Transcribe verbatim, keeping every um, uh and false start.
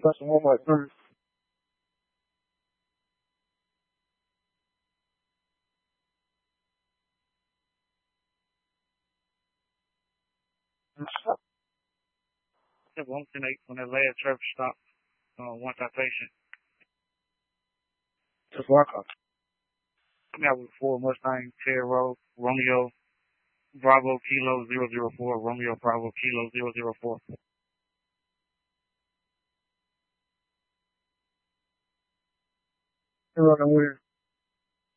question one more time. one ten eight when that last traffic stop, uh, one citation. Just walk up. Coming out with four Mustang, Terror, Romeo, Bravo, Kilo, zero zero four, Romeo, Bravo, Kilo, zero zero four. You're on the wheel.